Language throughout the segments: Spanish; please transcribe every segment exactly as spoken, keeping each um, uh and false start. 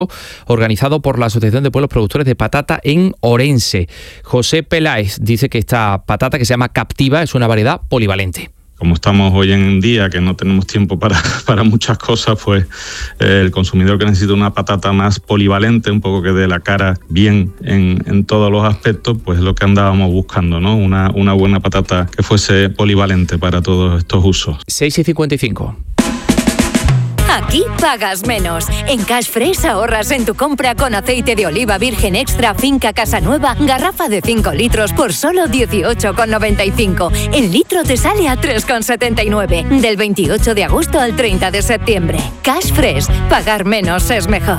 organizado por la Asociación de Pueblos Productores de Patata en Orense. José Peláez dice que esta patata, que se llama Captiva, es una variedad polivalente. Como estamos hoy en día, que no tenemos tiempo para, para muchas cosas, pues eh, el consumidor que necesita una patata más polivalente, un poco que dé la cara bien en, en todos los aspectos, pues es lo que andábamos buscando, ¿no? Una, una buena patata que fuese polivalente para todos estos usos. seis y cincuenta y cinco. Aquí pagas menos. En Cash Fresh ahorras en tu compra con aceite de oliva virgen extra Finca Casanueva, garrafa de cinco litros por solo dieciocho con noventa y cinco. El litro te sale a tres con setenta y nueve. Del veintiocho de agosto al treinta de septiembre. Cash Fresh, pagar menos es mejor.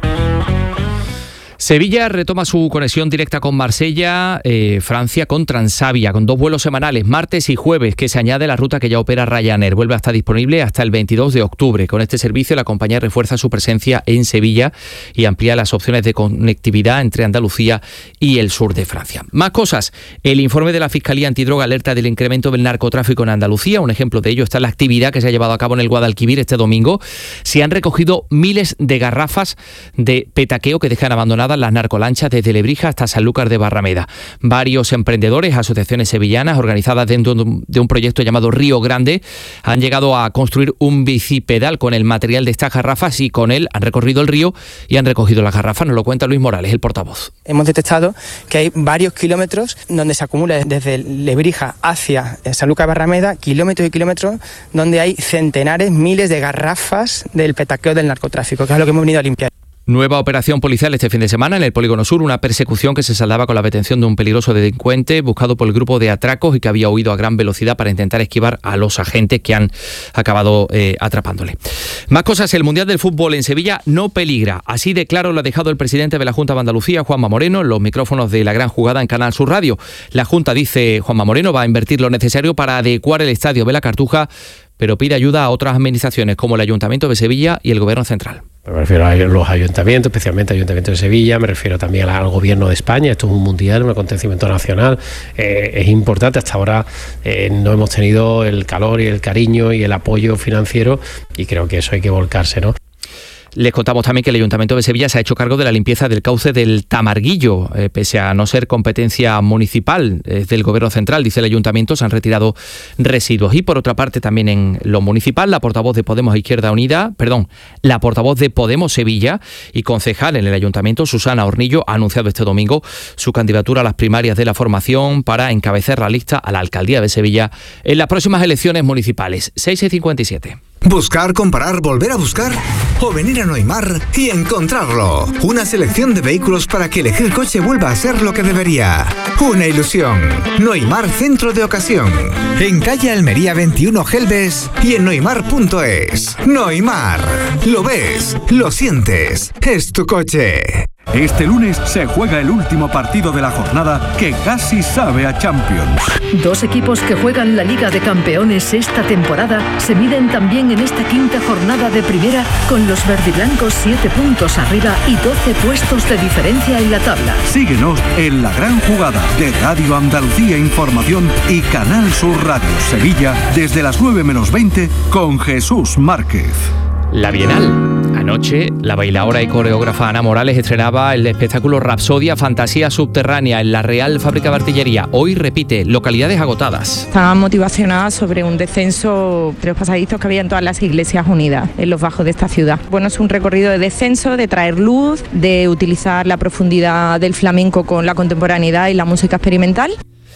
Sevilla retoma su conexión directa con Marsella, eh, Francia con Transavia, con dos vuelos semanales, martes y jueves, que se añade la ruta que ya opera Ryanair. Vuelve a estar disponible hasta el veintidós de octubre. Con este servicio la compañía refuerza su presencia en Sevilla y amplía las opciones de conectividad entre Andalucía y el sur de Francia. Más cosas. El informe de la Fiscalía Antidroga alerta del incremento del narcotráfico en Andalucía. Un ejemplo de ello está en la actividad que se ha llevado a cabo en el Guadalquivir este domingo. Se han recogido miles de garrafas de petaqueo que dejan abandonadas las narcolanchas desde Lebrija hasta Sanlúcar de Barrameda. Varios emprendedores, asociaciones sevillanas organizadas dentro de un proyecto llamado Río Grande, han llegado a construir un bicipedal con el material de estas garrafas y con él han recorrido el río y han recogido las garrafas. Nos lo cuenta Luis Morales, el portavoz. Hemos detectado que hay varios kilómetros donde se acumula desde Lebrija hacia Sanlúcar de Barrameda, kilómetros y kilómetros, donde hay centenares, miles de garrafas del petaqueo del narcotráfico, que es lo que hemos venido a limpiar. Nueva operación policial este fin de semana en el Polígono Sur, una persecución que se saldaba con la detención de un peligroso delincuente buscado por el grupo de atracos y que había huido a gran velocidad para intentar esquivar a los agentes que han acabado eh, atrapándole. Más cosas, el Mundial del Fútbol en Sevilla no peligra. Así de claro lo ha dejado el presidente de la Junta de Andalucía, Juanma Moreno, en los micrófonos de La Gran Jugada en Canal Sur Radio. La Junta, dice Juanma Moreno, va a invertir lo necesario para adecuar el estadio de la Cartuja, pero pide ayuda a otras administraciones como el Ayuntamiento de Sevilla y el Gobierno Central. Me refiero a los ayuntamientos, especialmente al Ayuntamiento de Sevilla, me refiero también al gobierno de España. Esto es un mundial, un acontecimiento nacional, eh, es importante. Hasta ahora eh, no hemos tenido el calor y el cariño y el apoyo financiero y creo que eso hay que volcarse, ¿no? Les contamos también que el Ayuntamiento de Sevilla se ha hecho cargo de la limpieza del cauce del Tamarguillo, eh, pese a no ser competencia municipal eh, del Gobierno Central, dice el Ayuntamiento, se han retirado residuos. Y por otra parte, también en lo municipal, la portavoz de Podemos Izquierda Unida, perdón, la portavoz de Podemos Sevilla y concejal en el Ayuntamiento, Susana Hornillo, ha anunciado este domingo su candidatura a las primarias de la formación para encabezar la lista a la Alcaldía de Sevilla en las próximas elecciones municipales. seis y cincuenta y siete. Buscar, comparar, volver a buscar o venir a Noimar y encontrarlo. Una selección de vehículos para que elegir coche vuelva a ser lo que debería. Una ilusión. Noimar Centro de Ocasión. En calle Almería veintiuno Gelbes y en noimar punto es. Noimar. Lo ves, lo sientes. Es tu coche. Este lunes se juega el último partido de la jornada que casi sabe a Champions. Dos equipos que juegan la Liga de Campeones esta temporada se miden también en esta quinta jornada de primera con los verdiblancos siete puntos arriba y doce puestos de diferencia en la tabla. Síguenos en La Gran Jugada de Radio Andalucía Información y Canal Sur Radio Sevilla desde las nueve menos veinte con Jesús Márquez. La Bienal. Anoche, la bailaora y coreógrafa Ana Morales estrenaba el espectáculo Rapsodia Fantasía Subterránea en la Real Fábrica de Artillería. Hoy repite, localidades agotadas. Estaban motivacionadas sobre un descenso de los pasadizos que había en todas las iglesias unidas en los bajos de esta ciudad. Bueno, es un recorrido de descenso, de traer luz, de utilizar la profundidad del flamenco con la contemporaneidad y la música experimental.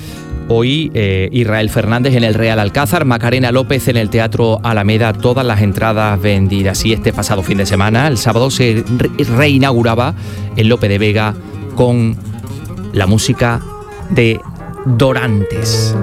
Hoy eh, Israel Fernández en el Real Alcázar, Macarena López en el Teatro Alameda, todas las entradas vendidas. Y este pasado fin de semana, el sábado, se re- reinauguraba el Lope de Vega con la música de Dorantes.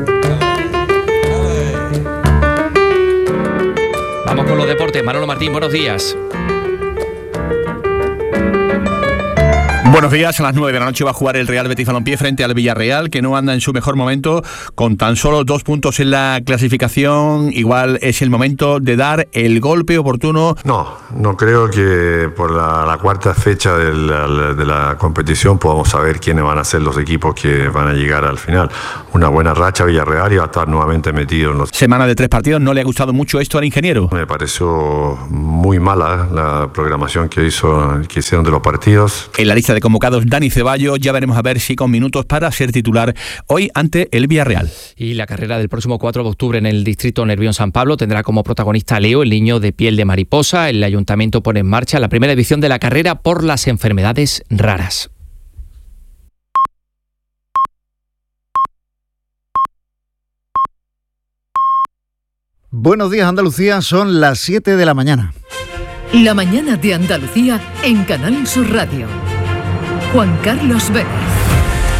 Vamos con los deportes. Manolo Martín, buenos días. Buenos días, a las nueve de la noche va a jugar el Real Betis Balompié frente al Villarreal, que no anda en su mejor momento, con tan solo dos puntos en la clasificación. Igual es el momento de dar el golpe oportuno. No, no creo que por la, la cuarta fecha de la, de la competición podamos saber quiénes van a ser los equipos que van a llegar al final. Una buena racha Villarreal y va a estar nuevamente metido en los... Semana de tres partidos, ¿no le ha gustado mucho esto al ingeniero? Me pareció muy mala la programación que hizo, que hicieron de los partidos. En la lista de convocados Dani Ceballos, ya veremos a ver si con minutos para ser titular hoy ante el Villarreal. Y la carrera del próximo cuatro de octubre en el distrito Nervión San Pablo tendrá como protagonista a Leo, el niño de piel de mariposa. El ayuntamiento pone en marcha la primera edición de la carrera por las enfermedades raras. Buenos días, Andalucía, son las siete de la mañana. La mañana de Andalucía en Canal Sur Radio. Juan Carlos Vélez.